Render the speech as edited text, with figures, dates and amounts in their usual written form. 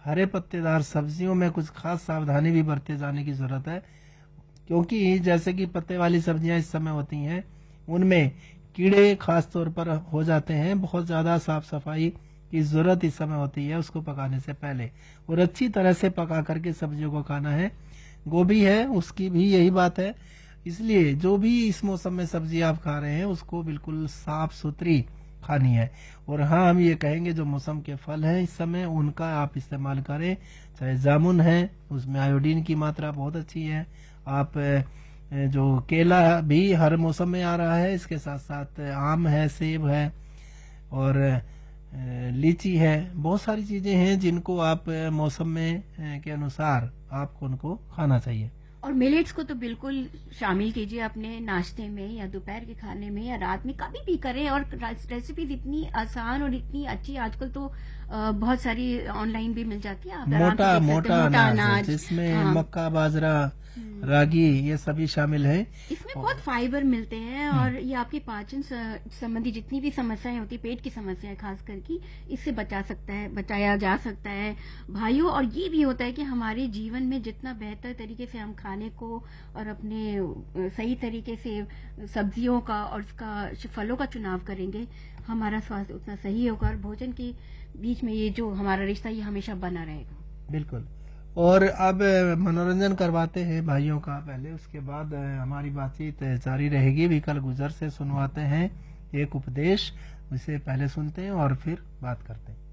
हरे पत्तेदार सब्जियों में कुछ खास सावधानी भी बरते जाने की जरूरत है, क्योंकि जैसे कि पत्ते वाली सब्जियां इस समय होती हैं उनमें कीड़े खास तौर पर हो जाते हैं। बहुत ज्यादा साफ सफाई की जरूरत इस समय होती है उसको पकाने से पहले, और अच्छी तरह से पका करके सब्जियों को खाना है। गोभी है उसकी भी यही बात है। इसलिए जो भी इस मौसम में सब्जी आप खा रहे हैं उसको बिल्कुल साफ सुथरी खानी है। और हाँ, हम ये कहेंगे जो मौसम के फल हैं इस समय उनका आप इस्तेमाल करें। चाहे जामुन है, उसमें आयोडीन की मात्रा बहुत अच्छी है। आप जो केला भी हर मौसम में आ रहा है, इसके साथ साथ आम है, सेब है और लीची है। बहुत सारी चीजें हैं जिनको आप मौसम में के अनुसार आपको उनको खाना चाहिए। और मिलेट्स को तो बिल्कुल शामिल कीजिए अपने नाश्ते में या दोपहर के खाने में या रात में, कभी भी करें। और रेसिपीज इतनी आसान और इतनी अच्छी आजकल तो बहुत सारी ऑनलाइन भी मिल जाती है, आप आराम से मोटा देख सकते हैं। मोटा मोटा अनाज है अनाज, जिसमें हाँ, मक्का, बाजरा, रागी ये सभी शामिल है। इसमें बहुत फाइबर मिलते हैं और ये आपकी पाचन संबंधी जितनी भी समस्याएं होती, पेट की समस्याएं खास करके, इससे बचाया जा सकता है भाइयों। और ये भी होता है कि हमारे जीवन में जितना बेहतर तरीके से हम खाने को और अपने सही तरीके से सब्जियों का और उसका फलों का चुनाव करेंगे, हमारा स्वास्थ्य उतना सही होगा और भोजन के बीच में ये जो हमारा रिश्ता ये हमेशा बना रहेगा। बिल्कुल। और अब मनोरंजन करवाते हैं भाइयों का पहले, उसके बाद हमारी बातचीत जारी रहेगी। विकल गुजर से सुनवाते हैं एक उपदेश, उसे पहले सुनते हैं और फिर बात करते हैं।